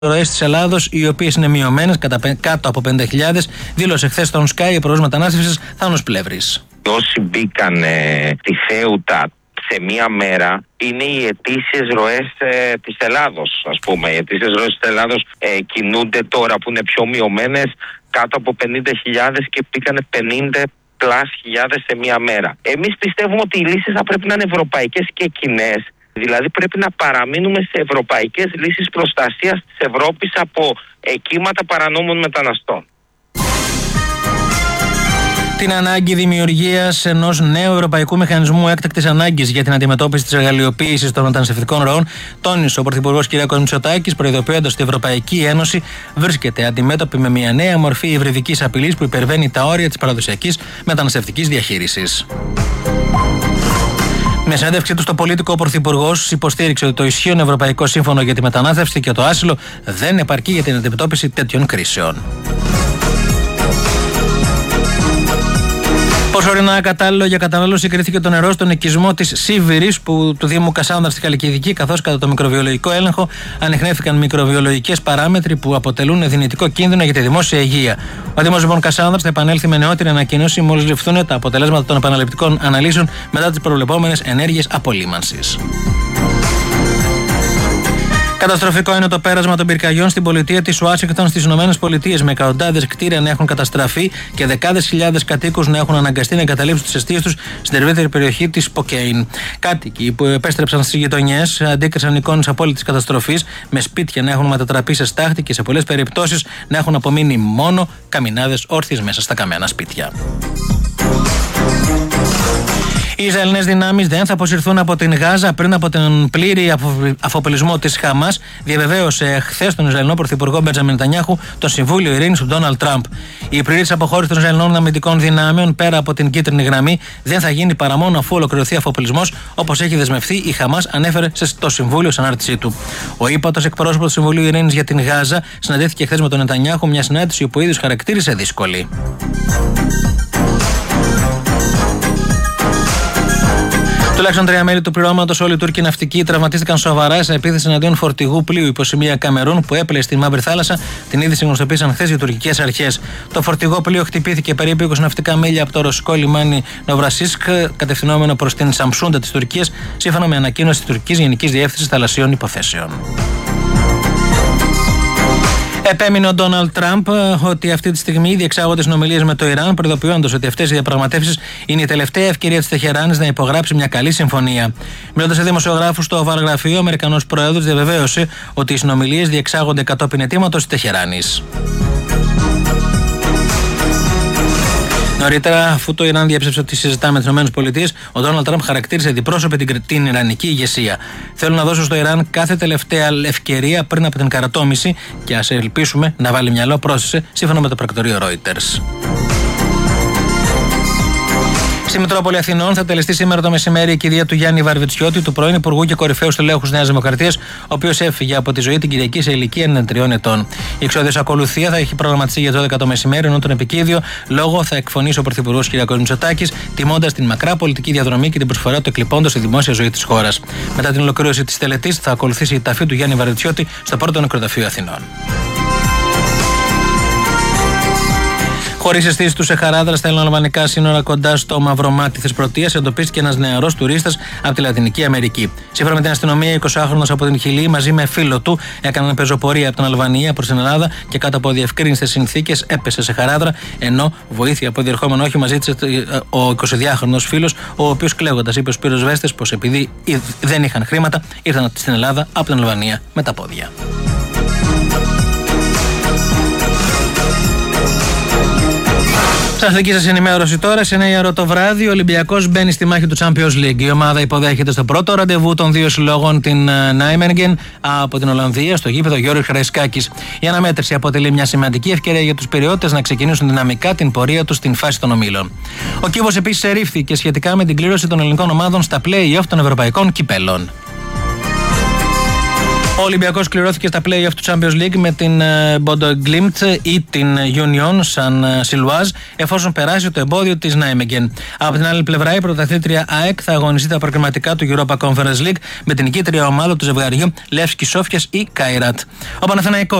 ροές της Ελλάδος, οι οποίες είναι μειωμένες κάτω από 50.000, δήλωσε χθες στον Sky ο Υπουργός Μετανάστευσης Θάνος Πλεύρης. Όσοι μπήκαν τη Θέουτα σε μία μέρα είναι οι ετήσιες ροές της Ελλάδος, ας πούμε. Οι ετήσιες ροές της Ελλάδος κινούνται τώρα που είναι πιο μειωμένες κάτω από 50.000 και πήγανε 50.000 σε μία μέρα. Εμείς πιστεύουμε ότι οι λύσεις θα πρέπει να είναι ευρωπαϊκές και κοινές. Δηλαδή πρέπει να παραμείνουμε σε ευρωπαϊκές λύσεις προστασίας της Ευρώπης από κύματα παρανόμων μεταναστών. Την ανάγκη δημιουργίας ενός νέου ευρωπαϊκού μηχανισμού έκτακτης ανάγκης για την αντιμετώπιση της εργαλειοποίησης των μεταναστευτικών ροών τόνισε ο Πρωθυπουργός κ. Μητσοτάκης, προειδοποιώντας ότι η Ευρωπαϊκή Ένωση βρίσκεται αντιμέτωπη με μια νέα μορφή υβριδικής απειλής που υπερβαίνει τα όρια της παραδοσιακής μεταναστευτικής διαχείρισης. Με συνέντευξή του στο Πολίτικο, ο Πρωθυπουργός υποστήριξε ότι το ισχύον Ευρωπαϊκό Σύμφωνο για τη Μετανάστευση και το Άσυλο δεν επαρκεί για την αντιμετώπιση τέτοιων κρίσεων. Προσωρινά ακατάλληλο για κατανάλωση κρίθηκε το νερό στον οικισμό της Σίβηρης του Δήμου Κασάνδρας στη Χαλκιδική, καθώς κατά το μικροβιολογικό έλεγχο ανιχνεύτηκαν μικροβιολογικές παράμετροι που αποτελούν δυνητικό κίνδυνο για τη δημόσια υγεία. Ο Δήμος λοιπόν Κασάνδρας θα επανέλθει με νεότερη ανακοίνωση μόλις ληφθούν τα αποτελέσματα των επαναληπτικών αναλύσεων μετά τις προβλεπόμενες ενέργειες απολύμανσης. Καταστροφικό είναι το πέρασμα των πυρκαγιών στην πολιτεία της Ουάσιγκτον στις ΗΠΑ, με εκατοντάδες κτίρια να έχουν καταστραφεί και δεκάδες χιλιάδες κατοίκους να έχουν αναγκαστεί να εγκαταλείψουν τις εστίες τους στην ευρύτερη περιοχή της Σποκέιν. Κάτοικοι που επέστρεψαν στις γειτονιές αντίκρισαν εικόνες απόλυτης καταστροφής, με σπίτια να έχουν μετατραπεί σε στάχτη και σε πολλές περιπτώσεις να έχουν απομείνει μόνο καμινάδες όρθιες μέσα στα καμένα σπίτια. Οι Ισραηλινές δυνάμεις δεν θα αποσυρθούν από την Γάζα πριν από τον πλήρη αφοπλισμό της Χαμάς, διαβεβαίωσε χθες τον Ισραηλινό Πρωθυπουργό Μπεντζαμίν Νετανιάχου το Συμβούλιο Ειρήνης του Ντόναλντ Τραμπ. Η πλήρης αποχώρηση των Ισραηλινών αμυντικών δυνάμεων πέρα από την κίτρινη γραμμή δεν θα γίνει παρά μόνο αφού ολοκληρωθεί αφοπλισμός, όπως έχει δεσμευτεί η Χαμάς, ανέφερε στο Συμβούλιο σε ανάρτησή του. Ο ύπατος εκπρόσωπος του Συμβουλίου Ειρήνης για την Γάζα συναντήθηκε χθες με τον Νετανιάχου, μια συνάντηση που ο ίδιος χαρακτήρισε δύσκολη. Τουλάχιστον 3 μέλη του πληρώματος, όλοι οι Τούρκοι ναυτικοί, τραυματίστηκαν σοβαρά σε επίθεση εναντίον φορτηγού πλοίου υποσημεία Καμερούν που έπλεε στη Μαύρη Θάλασσα. Την είδηση γνωστοποίησαν χθες οι τουρκικές αρχές. Το φορτηγό πλοίο χτυπήθηκε περίπου 20 ναυτικά μίλια από το ρωσικό λιμάνι Νοβρασίσκ, κατευθυνόμενο προς την Σαμσούντα της Τουρκίας, σύμφωνα με ανακοίνωση της Τουρκικής Γενικής Διεύθυνσης Θαλασσίων Υποθέσεων. Επέμεινε ο Ντόναλντ Τραμπ ότι αυτή τη στιγμή διεξάγονται συνομιλίες με το Ιράν, προειδοποιώντας ότι αυτές οι διαπραγματεύσεις είναι η τελευταία ευκαιρία της Τεχεράνης να υπογράψει μια καλή συμφωνία. Μιλώντας σε δημοσιογράφους στο Οβάλ Γραφείο, ο Αμερικανός Πρόεδρος διαβεβαίωσε ότι οι συνομιλίες διεξάγονται κατόπιν αιτήματος της Τεχεράνης. Νωρίτερα, αφού το Ιράν διέψευσε ότι συζητά με τις ΗΠΑ, ο Ντόναλντ Τραμπ χαρακτήρισε αντιπρόσωπη την Ιρανική ηγεσία. Θέλω να δώσω στο Ιράν κάθε τελευταία ευκαιρία πριν από την καρατόμηση και ας ελπίσουμε να βάλει μυαλό, πρόσθεσε, σύμφωνα με το πρακτορείο Reuters. Στη Μητρόπολη Αθηνών θα τελεστεί σήμερα το μεσημέρι η κηδεία του Γιάννη Βαρβιτσιώτη, του πρώην Υπουργού και κορυφαίου στελέχους Νέας Δημοκρατίας, ο οποίος έφυγε από τη ζωή την Κυριακή σε ηλικία 93 ετών. Η εξώδιος ακολουθία θα έχει προγραμματιστεί για 12 το μεσημέρι, ενώ τον επικίδιο λόγο θα εκφωνήσει ο Πρωθυπουργός κ. Μητσοτάκης, τιμώντας την μακρά πολιτική διαδρομή και την προσφορά του εκλειπώντος στη δημόσια ζωή της χώρας. Μετά την ολοκλήρωση της τελετής θα ακολουθήσει η ταφή του Γιάννη Βαρβιτσιώτη στο πρώτο νεκροταφείο Αθηνών. Χωρίς αισθήσεις του Σεχαράδρα στα ελληνοαλβανικά σύνορα κοντά στο Μαυρομάτι Θεσπρωτείας εντοπίστηκε ένας νεαρός τουρίστας από τη Λατινική Αμερική. Σύμφωνα με την αστυνομία, 20χρονος από την Χιλή μαζί με φίλο του έκαναν πεζοπορία από την Αλβανία προς την Ελλάδα και κάτω από διευκρίνηστες συνθήκες έπεσε σε Χαράδρα, ενώ βοήθεια από διερχόμενο όχημα ζήτησε ο 22χρονος φίλος, ο οποίος κλαίγοντας είπε στους πυροσβέστες πως επειδή δεν είχαν χρήματα ήρθαν στην Ελλάδα από την Αλβανία με τα πόδια. Στην αθλητική σας ενημέρωση τώρα, σε 9 το βράδυ, ο Ολυμπιακός μπαίνει στη μάχη του Champions League. Η ομάδα υποδέχεται στο πρώτο ραντεβού των δύο συλλόγων την Νάιμενγκεν από την Ολλανδία στο γήπεδο Γιώργης Χαραϊσκάκης. Η αναμέτρηση αποτελεί μια σημαντική ευκαιρία για τους περιώτες να ξεκινήσουν δυναμικά την πορεία τους στην φάση των ομίλων. Ο κύβος επίσης ερήφθηκε σχετικά με την κλήρωση των ελληνικών ομάδων στα play-off των ευρωπαϊκών κυπέλων. Ο Ολυμπιακός κληρώθηκε στα play-off του Champions League με την Bodo Glimt ή την Union San Siloise, εφόσον περάσει το εμπόδιο της Nijmegen. Από την άλλη πλευρά, η πρωταθλήτρια ΑΕΚ θα αγωνιστεί τα προκριματικά του Europa Conference League με την νικήτρια ομάδα του ζευγαριού Λεύσκι Σόφιας ή Καϊράτ. Ο Παναθηναϊκός